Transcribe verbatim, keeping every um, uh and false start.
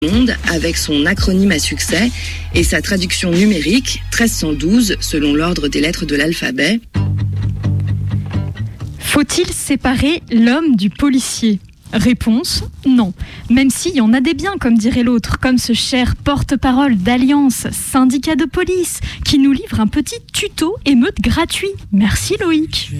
monde avec son acronyme à succès et sa traduction numérique treize cent douze selon l'ordre des lettres de l'alphabet. Faut-il séparer l'homme du policier ? Réponse, non. Même s'il y en a des biens, comme dirait l'autre, comme ce cher porte-parole d'Alliance, syndicat de police, qui nous livre un petit tuto émeute gratuit. Merci Loïc.